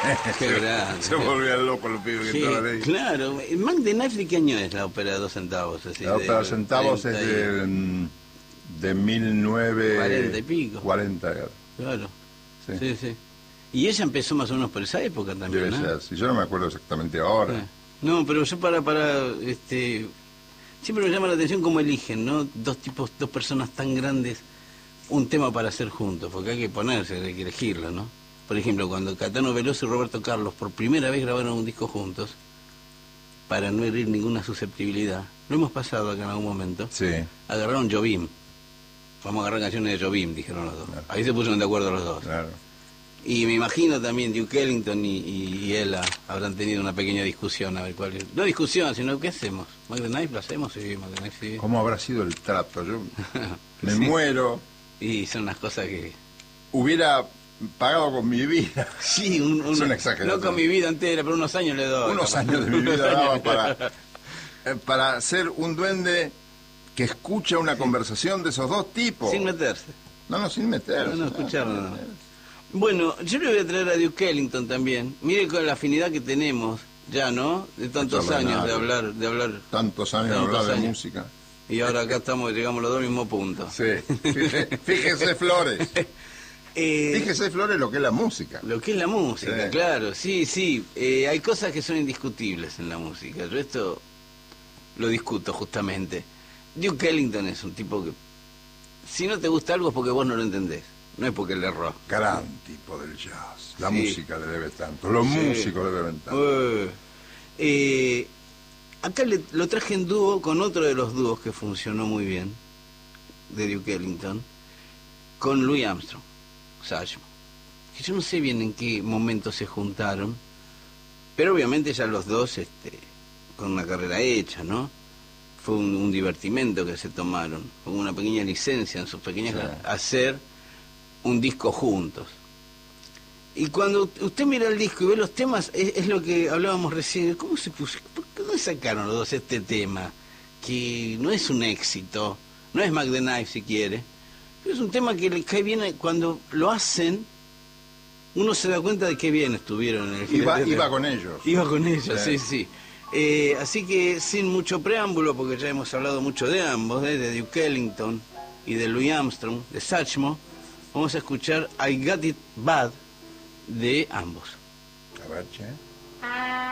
Qué grande. Se volvían locos los pibes que estaban ahí. Claro. ¿Mac the Knife de qué año es la ópera de 2 centavos? Así, La ópera de centavos 30 es de 1940 y pico. 40. Claro. Sí. Sí, sí. Y ella empezó más o menos por esa época también, Debe ¿no? ser, sí, yo no me acuerdo exactamente ahora. No, pero yo siempre me llama la atención cómo eligen, ¿no? Dos personas tan grandes, un tema para hacer juntos, porque hay que ponerse, hay que elegirlo, ¿no? Por ejemplo, cuando Caetano Veloso y Roberto Carlos por primera vez grabaron un disco juntos, para no herir ninguna susceptibilidad, lo hemos pasado acá en algún momento, Sí. agarraron Jobim. Vamos a agarrar canciones de Jobim, dijeron los dos. Claro. Ahí se pusieron de acuerdo los dos. Claro. Y me imagino también Duke Ellington y Ella habrán tenido una pequeña discusión, a ver cuál es. No discusión, sino ¿qué hacemos? ¿Mac the Knife lo hacemos? Sí, Mac the Knife sí. ¿Cómo habrá sido el trato? Yo me muero. Y son unas cosas que... Hubiera pagado con mi vida. Sí, Es una exageración. no con mi vida entera, pero unos años le doy. Unos años de mi vida daba para ser un duende que escucha una conversación de esos dos tipos. Sin meterse. No, sin meterse. No, escucharlo. No. Bueno, yo le voy a traer a Duke Ellington también. Mire con la afinidad que tenemos ya, ¿no? De tantos años de hablar. Tantos años de hablar de música. Y ahora acá llegamos los dos al mismo punto. Sí. Fíjese, Flores. Fíjese, Flores, lo que es la música. Lo que es la música, Sí. claro. Sí. Hay cosas que son indiscutibles en la música. Yo esto lo discuto justamente. Duke Ellington es un tipo que, si no te gusta algo es porque vos no lo entendés. No es porque le erró. Gran tipo del jazz. La Sí. música le debe tanto. Los músicos le deben tanto. Acá lo traje en dúo con otro de los dúos que funcionó muy bien, de Duke Ellington, con Louis Armstrong, Satchmo. Que yo no sé bien en qué momento se juntaron, pero obviamente ya los dos con una carrera hecha, ¿no? Fue un divertimento que se tomaron, con una pequeña licencia en sus pequeñas hacer un disco juntos. Y cuando usted mira el disco y ve los temas, es lo que hablábamos recién. ¿Cómo se puso? ¿Por qué no sacaron los dos este tema? Que no es un éxito, no es Mac the Knife si quiere, pero es un tema que le cae bien cuando lo hacen. Uno se da cuenta de qué bien estuvieron en el Iba con ellos. Iba con ellos, sí. Así que sin mucho preámbulo, porque ya hemos hablado mucho de ambos, de Duke Ellington y de Louis Armstrong, de Satchmo, vamos a escuchar I Got It Bad de ambos. A ver, che.